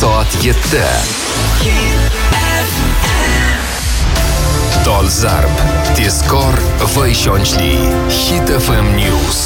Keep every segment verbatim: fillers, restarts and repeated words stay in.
soat yetti. Dolzarb, tezkor va ishonchli Hit F M News.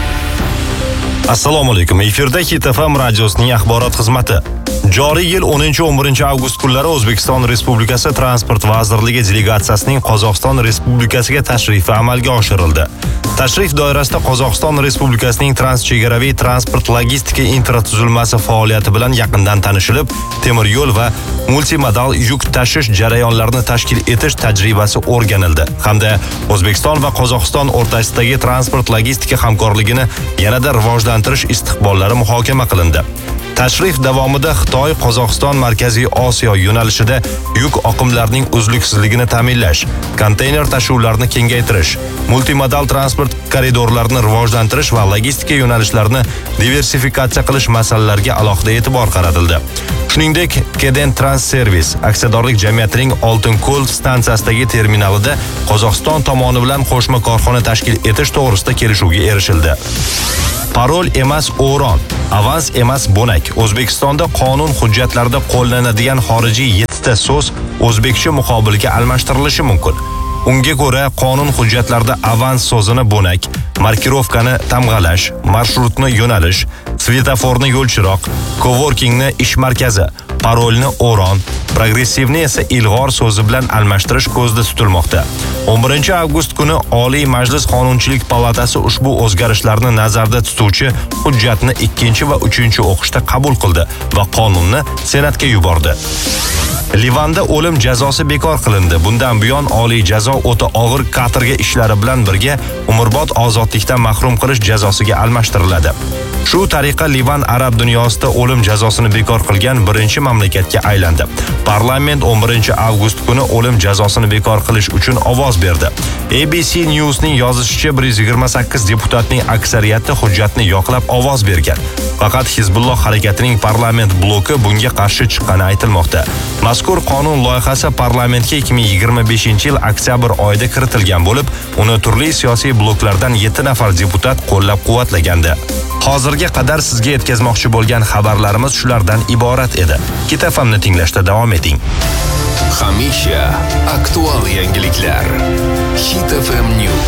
Assalomu alaykum. Efirda Hit F M radiosining axborot xizmati. Joriy yil o'ninchi o'n birinchi avgust kunlari O'zbekiston Respublikasi Transport vazirligi delegatsiyasining Qozog'iston Respublikasiga tashrifi amalga oshirildi. Tashrif doirasida Qozog'iston Respublikasining transchegaraviy transport logistika infratuzilmasi faoliyati bilan yaqindan tanishilib, temir yo'l va multimodal yuk tashish jarayonlarini tashkil etish tajribasi o'rganildi hamda O'zbekiston va Qozog'iston o'rtasidagi transport logistika hamkorligini yanada rivojlantirish istiqbollari muhokama qilindi. Tashrif davomida Xitoy Qozog'iston Markaziy Osiyo yo'nalishida yuk oqimlarining uzluksizligini ta'minlash, konteyner tashuvlarini kengaytirish, multimodal transport koridorlarini rivojlantirish va logistika yo'nalishlarini diversifikatsiya qilish masalalariga alohida e'tibor qaratildi. Shuningdek, Keden Transservis aksiyadorlik jamiyatining Oltinko'l stansiyasidagi terminalida Qozog'iston tomoni bilan qo'shma korxona tashkil etish to'g'risida kelishuvga erishildi. Parol emas o'ron, avans emas bo'nak. O'zbekistonda qonun hujjatlarida qo'llanadigan xorijiy yettita so'z o'zbekcha muqobilga almashtirilishi mumkin. Unga ko'ra, qonun hujjatlarida avans so'zini bo'nak, markirovkani tamg'alash, marshrutni yo'nalish, svetoforni yo'lchiroq, coworkingni ish markazi, parolni o'ron, progressivni esa ilg'or so'zi bilan almashtirish ko'zda tutilmoqda. o'n birinchi avgust kuni Oliy Majlis Qonunchilik palatasi ushbu o'zgarishlarni nazarda tutuvchi hujjatni ikkinchi va uchinchi o'qishda qabul qildi va qonunni Senatga yubordi. Livanda o'lim jazosi bekor qilindi. Bundan buyon oliy jazo o'ta og'ir katorga ishlari bilan birga umrbod ozodlikdan mahrum qilish jazosiga almashtiriladi. Shu tariqa Livan arab dunyosida o'lim jazosini bekor qilgan birinchi mamlakatga aylandi. Parlament o'n birinchi avgust kuni o'lim jazosini bekor qilish uchun ovoz berdi. A B C News'ning yozishicha bir yuz yigirma sakkiz deputatning aksariyati hujjatni yoqlab ovoz bergan. Faqat Hizbulloh harakatining parlament bloki bunga qarshi chiqqani aytilmoqda. Mazkur qonun loyihasi parlamentga ikki ming yigirma beshinchi yil oktyabr oyida kiritilgan bo'lib, uni turli siyosiy bloklardan yetti nafar deputat qo'llab-quvvatlagandi. Hozirga qadar sizga yetkazmoqchi bo'lgan xabarlarimiz shulardan iborat edi. Hit F M'ni tinglashda davom eting. Hamisha aktual yangiliklar. Hit F M News.